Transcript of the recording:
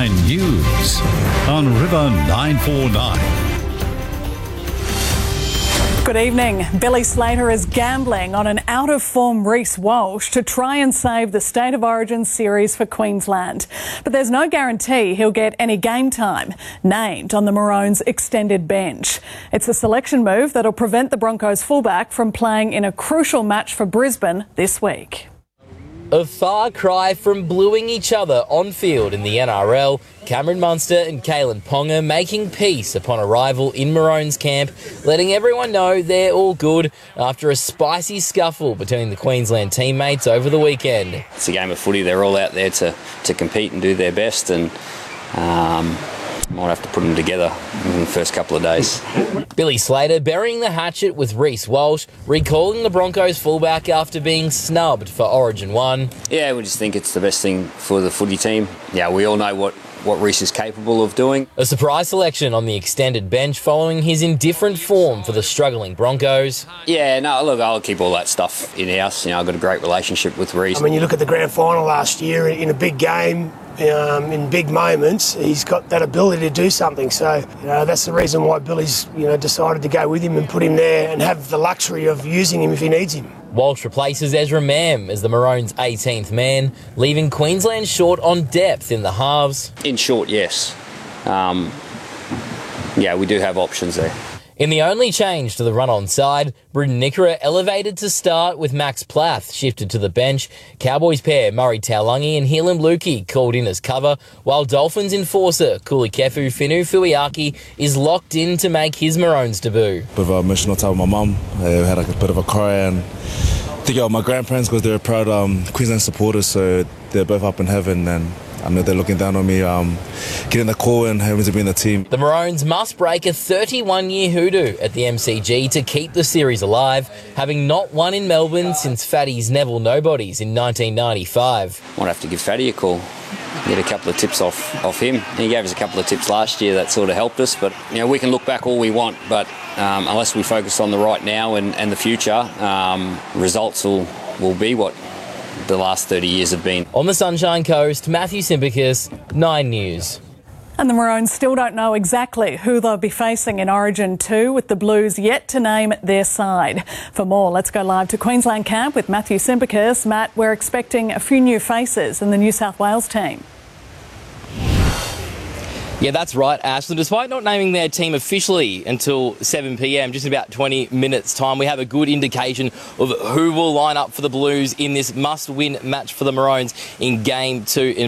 Nine News on River 949. Good evening. Billy Slater is gambling on an out-of-form Reece Walsh to try and save the State of Origin series for Queensland. But there's no guarantee he'll get any game time, named on the Maroons' extended bench. It's a selection move that'll prevent the Broncos fullback from playing in a crucial match for Brisbane this week. A far cry from bluing each other on field in the NRL, Cameron Munster and Kalen Ponga making peace upon arrival in Maroons camp, letting everyone know they're all good after a spicy scuffle between the Queensland teammates over the weekend. It's a game of footy. They're all out there to compete and do their best, and might have to put them together in the first couple of days. Billy Slater burying the hatchet with Reece Walsh, recalling the Broncos fullback after being snubbed for Origin 1. Yeah, we just think it's the best thing for the footy team. Yeah, we all know what Reece is capable of doing. A surprise selection on the extended bench following his indifferent form for the struggling Broncos. Yeah, no, look, I'll keep all that stuff in-house. You know, I've got a great relationship with Reece. I mean, you look at the grand final last year in a big game, in big moments, he's got that ability to do something. So, that's the reason why Billy's, decided to go with him and put him there and have the luxury of using him if he needs him. Walsh replaces Ezra Mam as the Maroons' 18th man, leaving Queensland short on depth in the halves. In short, yes. We do have options there. In the only change to the run-on side, Britton Nikora elevated to start with Max Plath shifted to the bench. Cowboys pair Murray Taulagi and Heilum Luki called in as cover, while Dolphins enforcer Kulikefu Finu Fuiaki is locked in to make his Maroons debut. Bit of an emotional time with my mum. We had a bit of a cry and think of my grandparents because they're proud Queensland supporters, so they're both up in heaven and I know they're looking down on me, getting the call and having to be in the team. The Maroons must break a 31-year hoodoo at the MCG to keep the series alive, having not won in Melbourne since Fatty's Neville Nobodies in 1995. Might have to give Fatty a call, get a couple of tips off him. He gave us a couple of tips last year that sort of helped us, but we can look back all we want, but unless we focus on the right now and the future, results will be what the last 30 years have been. On the Sunshine Coast, Matthew Simpicus, 9 News. And the Maroons still don't know exactly who they'll be facing in Origin 2, with the Blues yet to name their side. For more, let's go live to Queensland camp with Matthew Simpicus. Matt, we're expecting a few new faces in the New South Wales team. Yeah, that's right, Ashley. Despite not naming their team officially until 7 p.m, just about 20 minutes' time, we have a good indication of who will line up for the Blues in this must-win match for the Maroons in Game 2 in